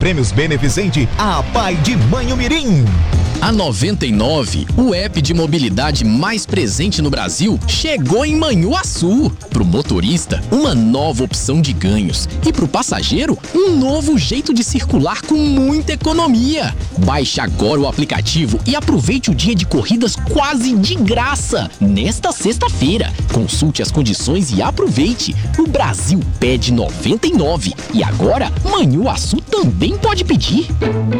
prêmios beneficente a Pai de Manhumirim. A 99, o app de mobilidade mais presente no Brasil, chegou em Manhuaçu. Pro motorista, uma nova opção de ganhos. E pro passageiro, um novo jeito de circular com muita economia. Baixe agora o aplicativo e aproveite o dia de corridas quase de graça. Nesta sexta-feira, consulte as condições e aproveite. O Brasil pede 99. E agora, Manhuaçu também pode pedir.